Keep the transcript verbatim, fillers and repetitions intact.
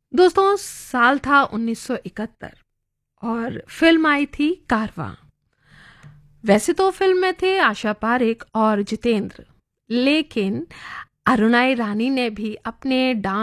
दोस्तों, साल था उन्नीस सौ इकहत्तर और फिल्म आई थी कारवां। वैसे तो फिल्म में थे आशा पारेख और जितेंद्र, लेकिन अरुणा ईरानी ने भी अपने डांस